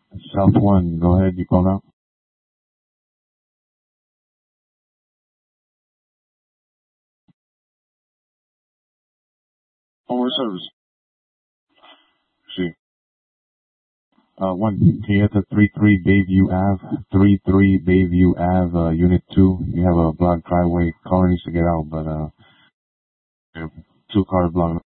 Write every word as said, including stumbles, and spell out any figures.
South one, go ahead, you call now. Over service. See. Uh, one, can you hit the three three Bayview Ave, three three Bayview Ave, uh, Unit two. You have a blocked driveway. Caller needs to get out, but, uh, two cars blocked.